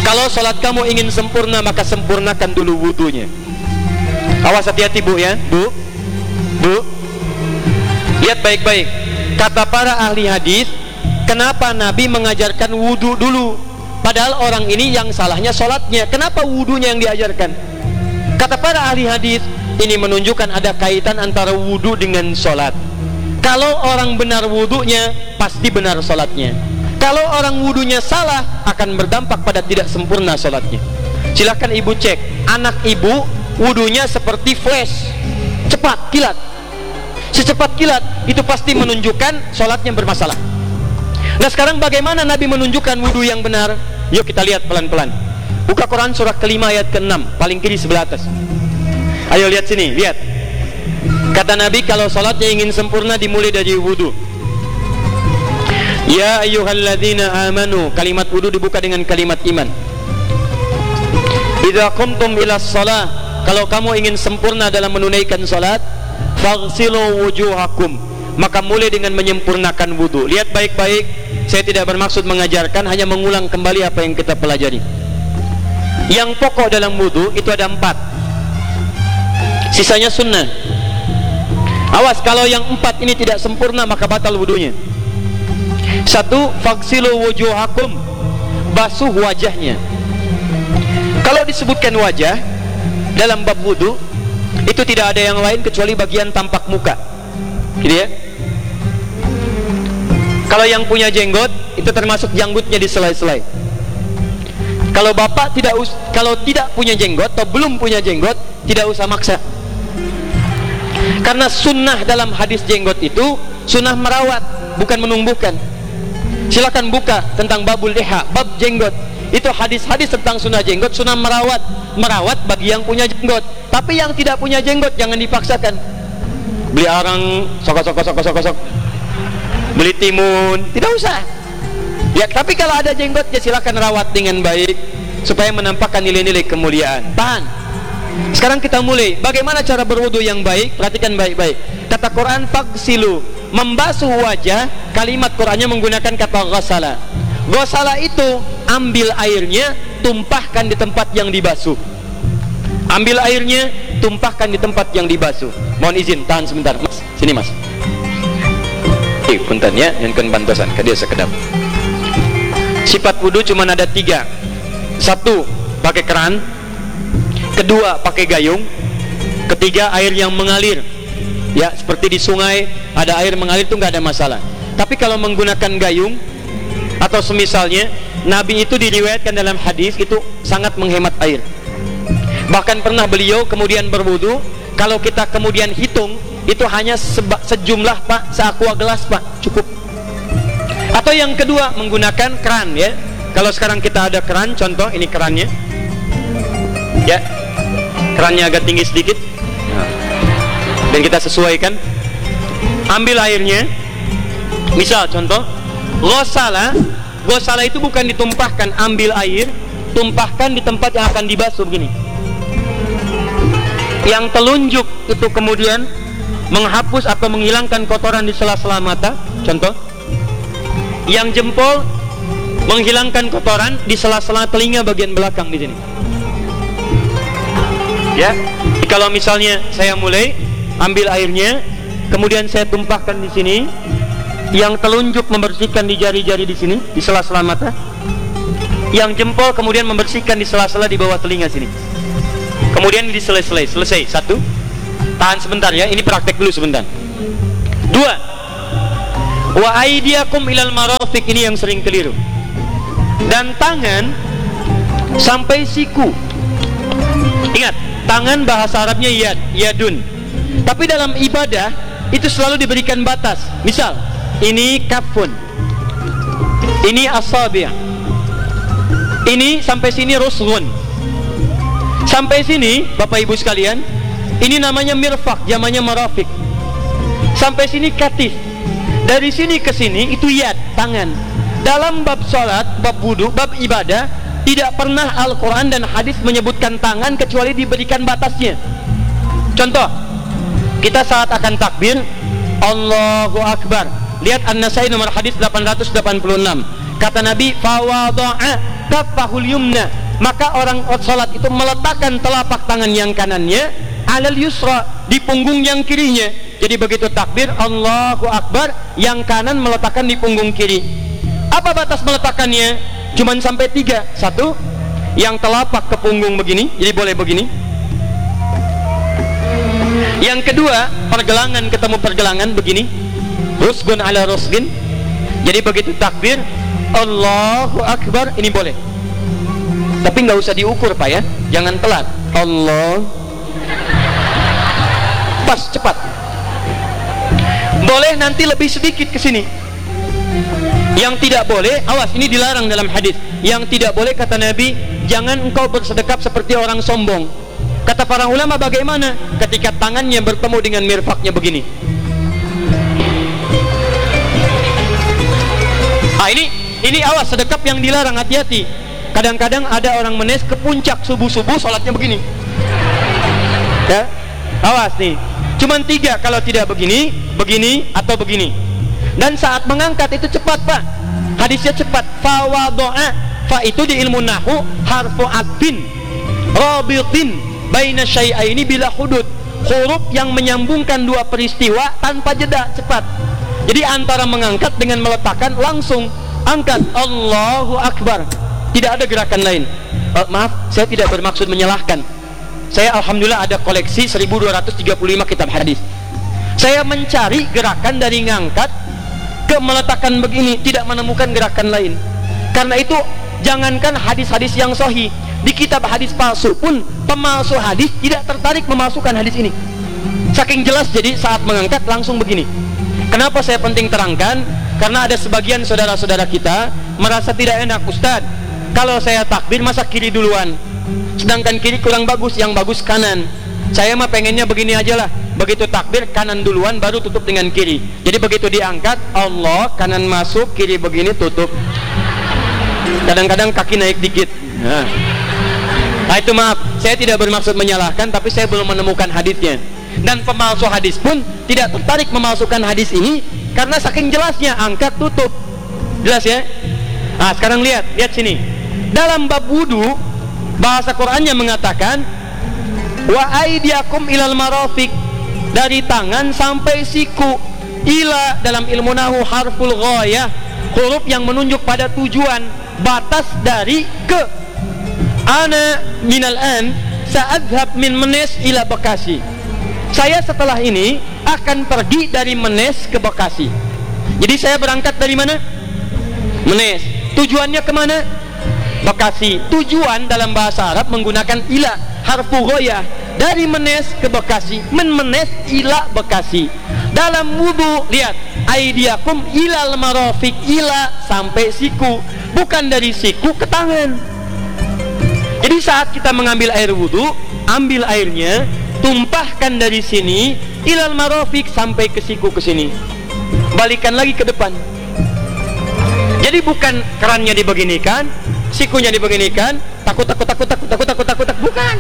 Kalau sholat kamu ingin sempurna, maka sempurnakan dulu wudunya. Awas, hati-hati bu ya, bu. Lihat baik-baik. Kata para ahli hadis, kenapa Nabi mengajarkan wudu dulu? Padahal orang ini yang salahnya sholatnya. Kenapa wudunya yang diajarkan? Kata para ahli hadis, ini menunjukkan ada kaitan antara wudu dengan sholat. Kalau orang benar wudunya, pasti benar sholatnya. Kalau orang wudunya salah, akan berdampak pada tidak sempurna sholatnya. Silahkan ibu cek, anak ibu wudunya seperti flash, cepat, kilat. Secepat kilat, itu pasti menunjukkan sholatnya bermasalah. Nah sekarang bagaimana Nabi menunjukkan wudu yang benar? Yuk kita lihat pelan-pelan. Buka Quran surah kelima ayat ke-6, paling kiri sebelah atas. Ayo lihat sini, lihat. Kata Nabi, kalau sholatnya ingin sempurna dimulai dari wudu. Ya ayyuhalladzina amanu, kalimat wudu dibuka dengan kalimat iman. Idza qumtum ilas shalah, kalau kamu ingin sempurna dalam menunaikan salat, faghsilu wujuhakum, maka mulai dengan menyempurnakan wudu. Lihat baik-baik, saya tidak bermaksud mengajarkan, hanya mengulang kembali apa yang kita pelajari. Yang pokok dalam wudu itu ada 4, sisanya sunnah. Awas, kalau yang 4 ini tidak sempurna maka batal wudunya. 1, faghsilu wujuhakum, basuh wajahnya. Kalau disebutkan wajah dalam bab wudu, itu tidak ada yang lain kecuali bagian tampak muka, gitu ya. Kalau yang punya jenggot, itu termasuk janggutnya di selai-selai. Kalau bapak kalau tidak punya jenggot atau belum punya jenggot, tidak usah maksa. Karena sunnah dalam hadis jenggot itu sunnah merawat, bukan menumbuhkan. Silakan buka tentang babul liha, bab jenggot. Itu hadis-hadis tentang sunnah jenggot, sunnah merawat bagi yang punya jenggot. Tapi yang tidak punya jenggot jangan dipaksakan. Beli arang, sok. Beli timun, tidak usah. Ya, tapi kalau ada jenggot ya silakan rawat dengan baik supaya menampakkan nilai-nilai kemuliaan. Tahan. Sekarang kita mulai. Bagaimana cara berwudu yang baik? Perhatikan baik-baik. Kata Quran faghsilu, membasuh wajah, kalimat Qurannya menggunakan kata ghassala. Ghassala itu ambil airnya, tumpahkan di tempat yang dibasuh. Ambil airnya, tumpahkan di tempat yang dibasuh. Mohon izin, tahan sebentar, Mas. Sini, Mas. Punten ya, yang bantosan ke dia sekedap. Sifat wudu cuma ada 3. 1, pakai keran. 2, pakai gayung. 3, air yang mengalir. Ya, seperti di sungai ada air mengalir itu nggak ada masalah. Tapi kalau menggunakan gayung atau semisalnya, Nabi itu diriwayatkan dalam hadis itu sangat menghemat air. Bahkan pernah beliau kemudian berwudu, kalau kita kemudian hitung itu hanya sejumlah Pak, seaqua gelas Pak, cukup. Atau yang kedua menggunakan keran ya. Kalau sekarang kita ada keran, contoh ini kerannya. Ya. Kerannya agak tinggi sedikit. Dan kita sesuaikan. Ambil airnya. Misal contoh, ghassala itu bukan ditumpahkan, ambil air, tumpahkan di tempat yang akan dibasuh begini. Yang telunjuk itu kemudian menghapus atau menghilangkan kotoran di sela-sela mata, contoh. Yang jempol menghilangkan kotoran di sela-sela telinga bagian belakang di sini. Ya, kalau misalnya saya mulai ambil airnya, kemudian saya tumpahkan di sini. Yang telunjuk membersihkan di jari-jari di sini, di sela-sela mata. Yang jempol kemudian membersihkan di sela-sela di bawah telinga sini. Kemudian di selesai. 1. Tahan sebentar ya, ini praktek dulu sebentar. 2. Wa aydiyakum ilal marafiq, ini yang sering keliru. Dan tangan sampai siku. Ingat, tangan bahasa Arabnya yadun. Tapi dalam ibadah itu selalu diberikan batas. Misal, ini kafun, ini asabi', ini sampai sini ruslun, sampai sini Bapak Ibu sekalian, ini namanya mirfaq, zamannya marafiq. Sampai sini katif, dari sini ke sini itu yad, tangan. Dalam bab salat, bab wudu, bab ibadah, tidak pernah Al-Quran dan hadis menyebutkan tangan kecuali diberikan batasnya. Contoh, kita saat akan takbir Allahu Akbar, lihat An-Nasai nomor hadis 886. Kata Nabi, fawada'a, kaffahul yumna, maka orang salat itu meletakkan telapak tangan yang kanannya alal yusra, di punggung yang kirinya. Jadi begitu takbir Allahu Akbar, yang kanan meletakkan di punggung kiri. Apa batas meletakkannya? Cuman sampai 3. 1, yang telapak ke punggung begini, jadi boleh begini. Yang kedua, pergelangan ketemu pergelangan begini, rusgun ala rusgin. Jadi begitu takbir Allahu Akbar, ini boleh. Tapi nggak usah diukur Pak ya, jangan telat. Allah, pas, cepat. Boleh nanti lebih sedikit ke sini. Yang tidak boleh, awas, ini dilarang dalam hadis. Yang tidak boleh kata Nabi, jangan engkau bersedekap seperti orang sombong. Kata para ulama, bagaimana ketika tangannya bertemu dengan mirfaknya begini? Ini awas, sedekap yang dilarang, hati-hati. Kadang-kadang ada orang menes ke puncak subuh-subuh sholatnya begini. Ya, awas nih. Cuman 3, kalau tidak begini, begini, atau begini. Dan saat mengangkat itu cepat Pak, hadisnya cepat. Fa wado'a, fa itu di ilmu nahu harfu adbin rabitin baina syai'aini bila hudud, huruf yang menyambungkan dua peristiwa tanpa jeda, cepat. Jadi antara mengangkat dengan meletakkan, langsung angkat Allahu Akbar, tidak ada gerakan lain. Maaf, saya tidak bermaksud menyalahkan. Saya alhamdulillah ada koleksi 1235 kitab hadis. Saya mencari gerakan dari ngangkat ke meletakkan begini, tidak menemukan gerakan lain. Karena itu jangankan hadis-hadis yang sahih, di kitab hadis palsu pun pemalsu hadis tidak tertarik memasukkan hadis ini. Saking jelas, jadi saat mengangkat langsung begini. Kenapa saya penting terangkan? Karena ada sebagian saudara-saudara kita merasa tidak enak, Ustadz, kalau saya takbir masa kiri duluan, sedangkan kiri kurang bagus, yang bagus kanan. Saya mah pengennya begini aja lah, begitu takbir kanan duluan baru tutup dengan kiri. Jadi begitu diangkat Allah, kanan masuk, kiri begini tutup. Kadang-kadang kaki naik dikit. Nah itu maaf, saya tidak bermaksud menyalahkan, tapi saya belum menemukan hadisnya. Dan pemalsu hadis pun tidak tertarik memalsukan hadis ini karena saking jelasnya, angkat tutup. Jelas ya? Nah sekarang lihat sini. Dalam bab wudu, bahasa Qur'annya mengatakan wa aidiakum ilal marafiq, dari tangan sampai siku. Ila dalam ilmu nahu harful ghayah, huruf yang menunjuk pada tujuan, batas dari ke. Ana minal an sa'adhab min Menes ila Bekasi. Saya setelah ini akan pergi dari Menes ke Bekasi. Jadi saya berangkat dari mana? Menes. Tujuannya kemana? Bekasi. Tujuan dalam bahasa Arab menggunakan ila, harfu ghayah, dari Menes ke Bekasi. Menes ila Bekasi. Dalam wudu, lihat, aidiakum ilal marafiq, ila sampai siku, bukan dari siku ke tangan. Jadi saat kita mengambil air wudu, ambil airnya, tumpahkan dari sini ilal marafiq sampai ke siku, ke sini, balikan lagi ke depan. Jadi bukan kerannya dibeginikan, sikunya dibeginikan, takut, bukan.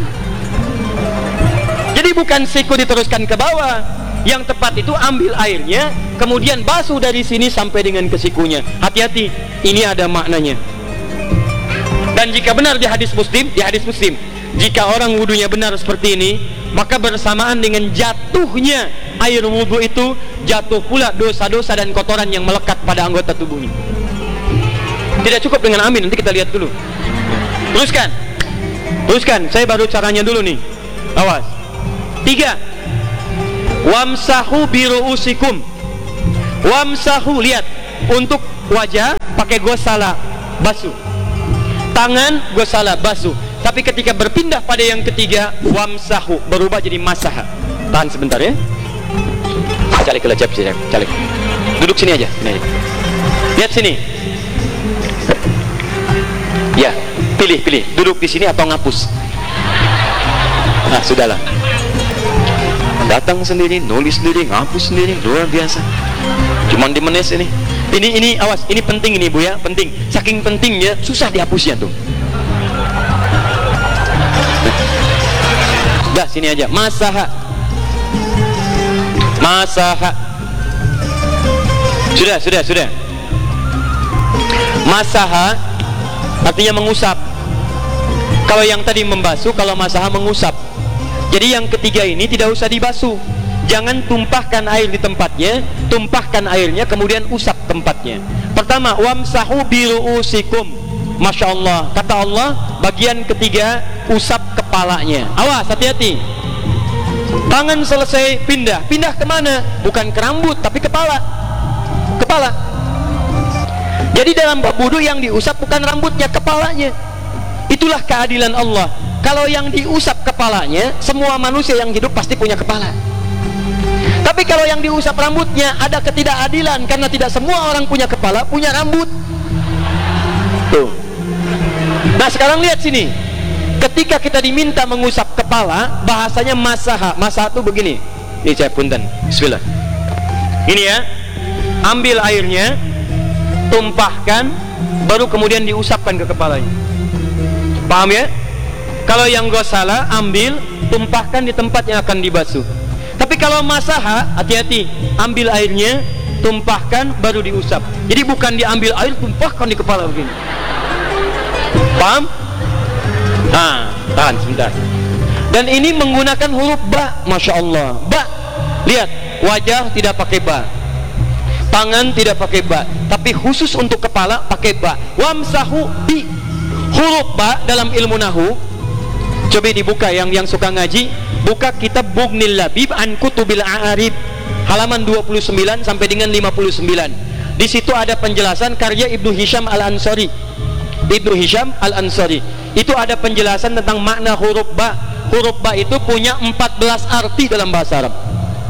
Jadi bukan siku diteruskan ke bawah. Yang tepat itu ambil airnya, kemudian basuh dari sini sampai dengan ke sikunya. Hati-hati, ini ada maknanya. Dan jika benar di hadis Muslim, jika orang wudunya benar seperti ini, maka bersamaan dengan jatuhnya air wudu itu, jatuh pula dosa-dosa dan kotoran yang melekat pada anggota tubuhnya. Tidak cukup dengan amin, nanti kita lihat dulu. Teruskan, saya baru caranya dulu nih. Awas. 3. Wamsahu biru'usikum. Wamsahu, lihat, untuk wajah pakai gosala, basuh. Tangan gosala, basuh. Tapi ketika berpindah pada yang ketiga, wamsahu, berubah jadi masaha. Tahan sebentar ya. Calik. Duduk sini aja. Lihat sini. Ya, pilih. Duduk di sini atau ngapus. Nah, sudahlah. Datang sendiri, nulis sendiri, ngapus sendiri, luar biasa. Cuman di Menes ini. Ini awas, ini penting ini Bu ya, penting. Saking pentingnya susah dihapusnya tuh. Dah sini aja. Masaha. Sudah. Masaha artinya mengusap. Kalau yang tadi membasuh, kalau masaha mengusap. Jadi yang ketiga ini tidak usah dibasuh. Jangan tumpahkan air di tempatnya, tumpahkan airnya kemudian usap tempatnya. Pertama, wamsahu biru'usikum. Masya Allah, kata Allah, bagian ketiga usap kepalanya. Awas, hati-hati. Tangan selesai pindah kemana? Bukan ke rambut tapi kepala. Jadi dalam bab wudu yang diusap bukan rambutnya, kepalanya. Itulah keadilan Allah. Kalau yang diusap kepalanya, semua manusia yang hidup pasti punya kepala. Tapi kalau yang diusap rambutnya, ada ketidakadilan karena tidak semua orang punya kepala, punya rambut. Tuh. Nah sekarang lihat sini. Ketika kita diminta mengusap kepala, bahasanya masaha. Masaha itu begini. Ini saya punten. Bismillah. Ini ya. Ambil airnya, tumpahkan, baru kemudian diusapkan ke kepalanya. Paham ya? Kalau yang gosala, ambil, tumpahkan di tempat yang akan dibasuh. Tapi kalau masaha, hati-hati. Ambil airnya, tumpahkan, baru diusap. Jadi bukan diambil air, tumpahkan di kepala begini. Paham? Nah, tahan sebentar. Dan ini menggunakan huruf ba. Masya Allah. Ba. Lihat, wajah tidak pakai ba, tangan tidak pakai ba, tapi khusus untuk kepala pakai ba. Wamsahu bi. Huruf ba dalam ilmu nahu, coba dibuka yang suka ngaji, buka kitab Bughnil Labib an Kutubil A'arib halaman 29 sampai dengan 59. Di situ ada penjelasan karya Ibnu Hisham Al-Ansari. Ibnu Hisham Al-Ansari itu ada penjelasan tentang makna huruf ba. Huruf ba itu punya 14 arti dalam bahasa Arab.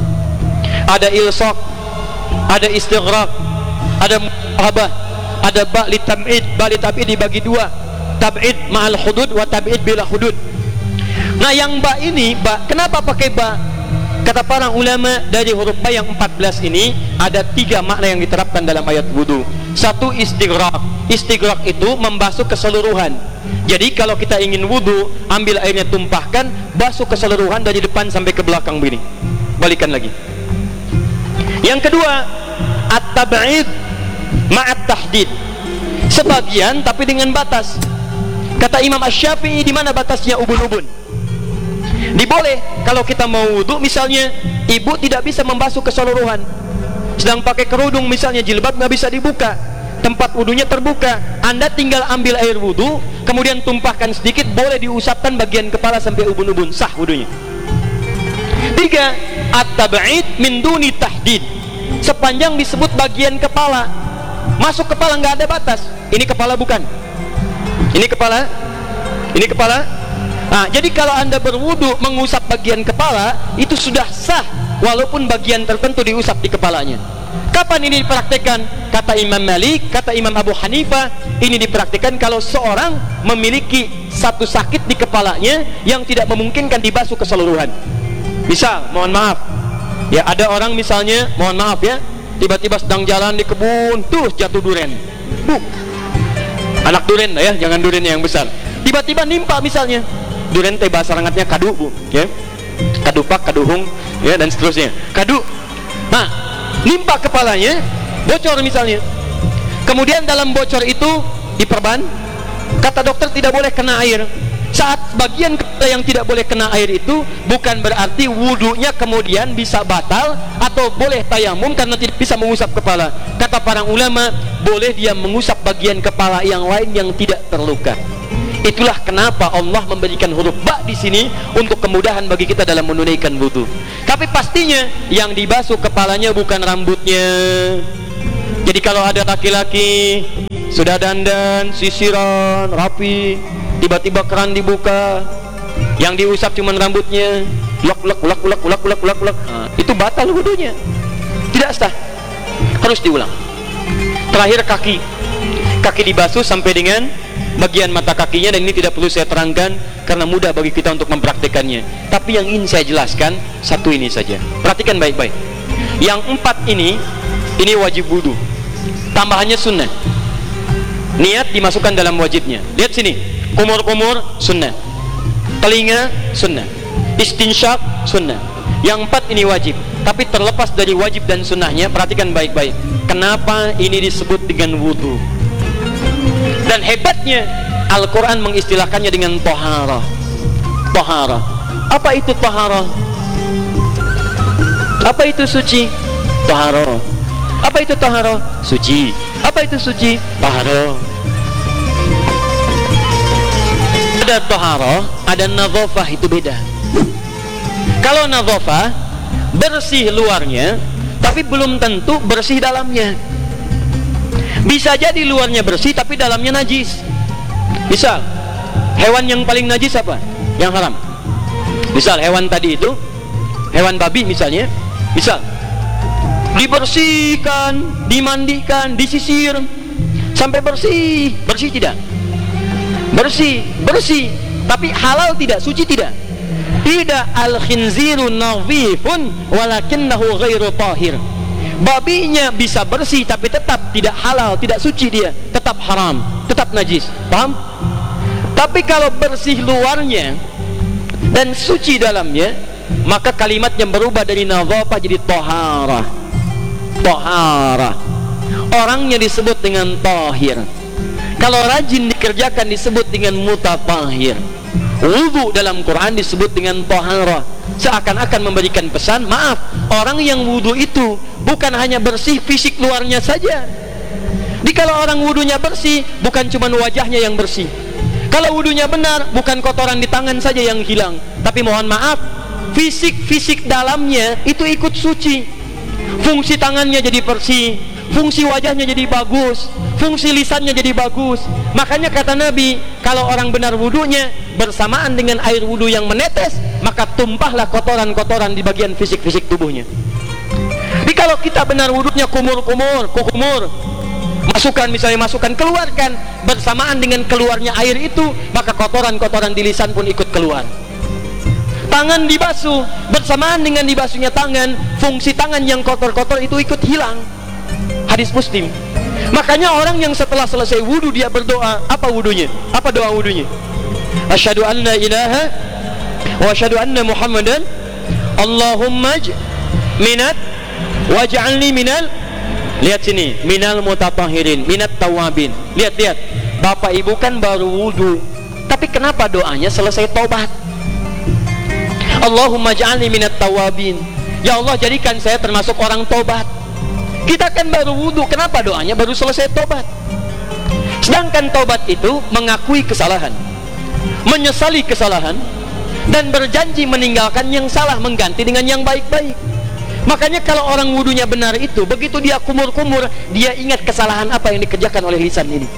Ada ilsaq, ada istighraq, ada muhabah, ada ba li tab'id. Ba li tab'id dibagi dua, tab'id ma'al hudud wa tab'id bila hudud. Nah yang ba ini, ba, kenapa pakai ba? Kata para ulama, dari huruf ba yang 14 ini ada 3 makna yang diterapkan dalam ayat wudu. Satu, istighraq. Istighraq itu membasuh keseluruhan. Jadi kalau kita ingin wudu, ambil airnya, tumpahkan, basuh keseluruhan dari depan sampai ke belakang begini. Balikan lagi. Yang kedua, at-tab'id ma'at tahdid. Sebagian tapi dengan batas. Kata Imam Asy-Syafi'i, di mana batasnya ubun-ubun? Diboleh kalau kita mau wudu, misalnya ibu tidak bisa membasuh keseluruhan, sedang pakai kerudung misalnya, jilbab nggak bisa dibuka, tempat wudunya terbuka, Anda tinggal ambil air wudu, kemudian tumpahkan sedikit, boleh diusapkan bagian kepala sampai ubun-ubun, sah wudunya. 3, at-tab'id min duni tahdid. Sepanjang disebut bagian kepala, masuk kepala nggak ada batas. Ini kepala bukan? Ini kepala? Ini kepala? Nah, jadi kalau Anda berwudu mengusap bagian kepala, itu sudah sah walaupun bagian tertentu diusap di kepalanya. Kapan ini dipraktikkan? Kata Imam Malik, kata Imam Abu Hanifah, ini dipraktikkan kalau seorang memiliki satu sakit di kepalanya yang tidak memungkinkan dibasuh keseluruhan. Misal, mohon maaf ya, ada orang misalnya, mohon maaf ya, tiba-tiba sedang jalan di kebun, tuh jatuh duren, anak duren ya, jangan duren yang besar, tiba-tiba nimpa misalnya duren, teh bahasa rangatnya kadu bu ya, kadupak, kaduhung ya, dan seterusnya, kadu. Nah, nimpa kepalanya, bocor misalnya, kemudian dalam bocor itu diperban, kata dokter tidak boleh kena air. Saat bagian kepala yang tidak boleh kena air itu bukan berarti wudunya kemudian bisa batal atau boleh tayamum karena tidak bisa mengusap kepala. Kata para ulama, boleh dia mengusap bagian kepala yang lain yang tidak terluka. Itulah kenapa Allah memberikan huruf ba di sini untuk kemudahan bagi kita dalam menunaikan wudu. Tapi pastinya yang dibasuh kepalanya bukan rambutnya. Jadi kalau ada laki-laki sudah dandan, sisiran, rapi, tiba-tiba keran dibuka, yang diusap cuma rambutnya, ulak, itu batal wudunya, tidak sah, harus diulang. Terakhir kaki dibasuh sampai dengan bagian mata kakinya, dan ini tidak perlu saya terangkan karena mudah bagi kita untuk mempraktikannya. Tapi yang ingin saya jelaskan satu ini saja, perhatikan baik-baik. Yang 4 ini wajib wudu, tambahannya sunnah. Niat dimasukkan dalam wajibnya. Lihat sini, kumur-kumur sunnah, telinga sunnah, istinsyak sunnah. Yang 4 ini wajib. Tapi terlepas dari wajib dan sunnahnya, perhatikan baik-baik, kenapa ini disebut dengan wudu. Dan hebatnya Al-Quran mengistilahkannya dengan taharah. Taharah. Apa itu taharah? Apa itu suci? Taharah. Apa itu taharah? Suci. Apa itu suci? Taharah. Ada taharah, ada nadhafah, itu beda. Kalau nadhafah bersih luarnya, tapi belum tentu bersih dalamnya. Bisa jadi luarnya bersih tapi dalamnya najis. Misal hewan yang paling najis apa? Yang haram. Misal hewan tadi itu, hewan babi misalnya, misal dibersihkan, dimandikan, disisir sampai bersih. Bersih tidak? Bersih, bersih. Tapi halal tidak? Suci tidak? Tidak. Al-khinziru nadhifun walakinnahu ghairu tahir. Babinya bisa bersih tapi tetap tidak halal, tidak suci, dia tetap haram, tetap najis. Paham? Tapi kalau bersih luarnya dan suci dalamnya, maka kalimatnya berubah dari nadhafah jadi taharah. Taharah. Orangnya disebut dengan tahir. Kalau rajin dikerjakan disebut dengan mutatahhir. Wudu dalam Quran disebut dengan taharah. Seakan-akan memberikan pesan, maaf, orang yang wudu itu bukan hanya bersih fisik luarnya saja. Jadi kalau orang wudunya bersih, bukan cuma wajahnya yang bersih. Kalau wudunya benar, bukan kotoran di tangan saja yang hilang, tapi mohon maaf, fisik dalamnya itu ikut suci. Fungsi tangannya jadi bersih, fungsi wajahnya jadi bagus, fungsi lisannya jadi bagus. Makanya kata Nabi, kalau orang benar wudunya bersamaan dengan air wudu yang menetes, maka tumpahlah kotoran-kotoran di bagian fisik-fisik tubuhnya. Jadi kalau kita benar wudunya kumur-kumur, masukkan, keluarkan, bersamaan dengan keluarnya air itu, maka kotoran-kotoran di lisan pun ikut keluar. Tangan dibasuh, bersamaan dengan dibasuhnya tangan, fungsi tangan yang kotor-kotor itu ikut hilang. Hadis Muslim. Makanya orang yang setelah selesai wudu dia berdoa, apa wudunya? Apa doa wudunya? Asyhadu anna ilaha wa asyhadu anna Muhammadan Allahumma minat waj'alni minal, lihat sini, minal mutatahhirin, minat tawabin. Lihat, Bapak Ibu kan baru wudu, tapi kenapa doanya selesai tobat? Allahumma ja'alni minat tawabin. Ya Allah, jadikan saya termasuk orang tobat. Kita kan baru wudu, kenapa doanya baru selesai tobat? Sedangkan tobat itu mengakui kesalahan, menyesali kesalahan, dan berjanji meninggalkan yang salah, mengganti dengan yang baik-baik. Makanya kalau orang wudunya benar itu, begitu dia kumur-kumur, dia ingat kesalahan apa yang dikerjakan oleh lisan ini.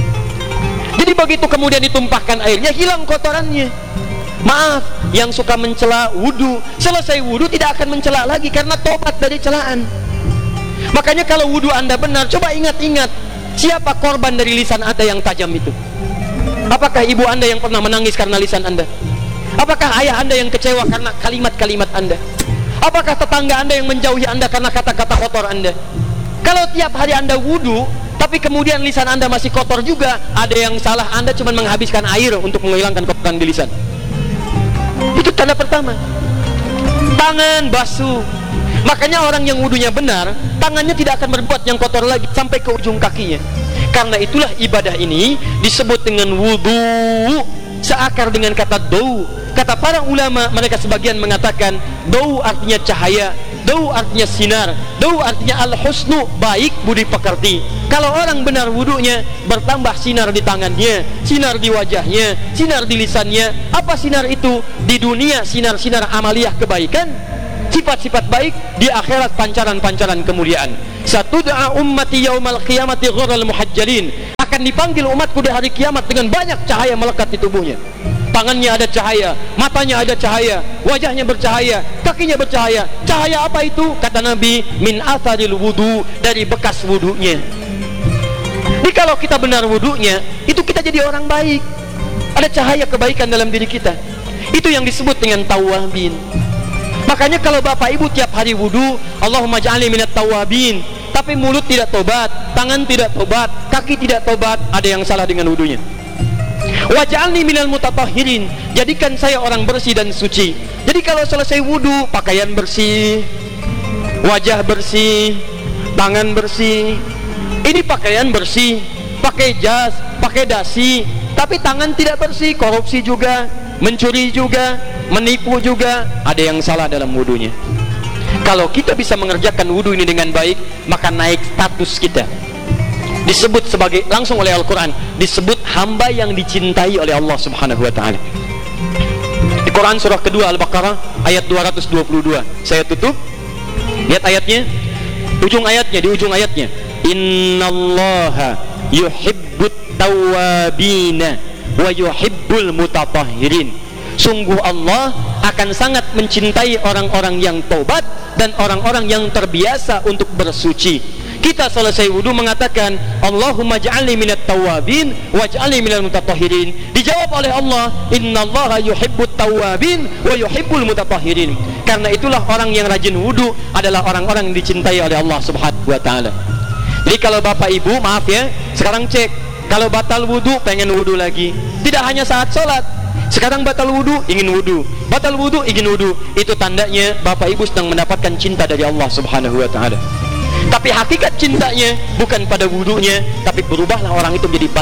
Jadi begitu kemudian ditumpahkan airnya, hilang kotorannya. Maaf, yang suka mencela wudu, selesai wudu tidak akan mencela lagi karena tobat dari celaan. Makanya kalau wudu Anda benar, coba ingat-ingat, siapa korban dari lisan Anda yang tajam itu? Apakah ibu Anda yang pernah menangis karena lisan Anda? Apakah ayah Anda yang kecewa karena kalimat-kalimat Anda? Apakah tetangga Anda yang menjauhi Anda karena kata-kata kotor Anda? Kalau tiap hari Anda wudu, tapi kemudian lisan Anda masih kotor juga, ada yang salah. Anda cuma menghabiskan air untuk menghilangkan kotoran di lisan. Itu tanda pertama. Tangan basuh. Makanya orang yang wudunya benar, tangannya tidak akan berbuat yang kotor lagi sampai ke ujung kakinya. Karena itulah ibadah ini disebut dengan wudu, seakar dengan kata dau. Kata para ulama, mereka sebagian mengatakan dau artinya cahaya, dau artinya sinar, dau artinya al-husnu, baik budi pekerti. Kalau orang benar wudunya, bertambah sinar di tangannya, sinar di wajahnya, sinar di lisannya. Apa sinar itu? Di dunia sinar-sinar amaliyah kebaikan, sifat-sifat baik, di akhirat pancaran-pancaran kemuliaan. Satud'a ummati yaumal qiyamati ghurral muhajjalin, akan dipanggil umatku di hari kiamat dengan banyak cahaya melekat di tubuhnya. Tangannya ada cahaya, matanya ada cahaya, wajahnya bercahaya, kakinya bercahaya. Cahaya apa itu? Kata Nabi, min atharil wudu, dari bekas wudunya. Jadi kalau kita benar wudunya, itu kita jadi orang baik. Ada cahaya kebaikan dalam diri kita. Itu yang disebut dengan tawabin. Makanya kalau Bapak Ibu tiap hari wudu, Allahumma ja'alni minat tawabin, tapi mulut tidak tobat, tangan tidak tobat, kaki tidak tobat, ada yang salah dengan wudunya. Waj'alni minal mutatahhirin, jadikan saya orang bersih dan suci. Jadi kalau selesai wudu, pakaian bersih, wajah bersih, tangan bersih. Ini pakaian bersih, pakai jas, pakai dasi, tapi tangan tidak bersih, korupsi juga, mencuri juga, menipu juga, ada yang salah dalam wudunya. Kalau kita bisa mengerjakan wudu ini dengan baik, maka naik status kita, disebut sebagai, langsung oleh Al-Quran, disebut hamba yang dicintai oleh Allah subhanahu wa ta'ala. Di Quran surah kedua Al-Baqarah ayat 222, saya tutup, lihat ayatnya, di ujung ayatnya, innallaha yuhibbut tawwabina wa yuhibbul mutatahhirin. Sungguh Allah akan sangat mencintai orang-orang yang taubat dan orang-orang yang terbiasa untuk bersuci. Kita selesai wudu mengatakan Allahumma ja'alni minat tawwabin waj'alni minal mutatahhirin. Dijawab oleh Allah, innallaha yuhibbut tawwabin wa yuhibbul mutatahhirin. Karena itulah orang yang rajin wudu adalah orang-orang yang dicintai oleh Allah subhanahu wa ta'ala. Jadi kalau bapak ibu, maaf ya, sekarang cek, kalau batal wudu pengen wudu lagi, tidak hanya saat sholat, sekarang batal wudu ingin wudu, batal wudu ingin wudu, itu tandanya bapak ibu sedang mendapatkan cinta dari Allah subhanahu wa ta'ala. Tapi hakikat cintanya bukan pada wudunya, tapi berubahlah orang itu menjadi baik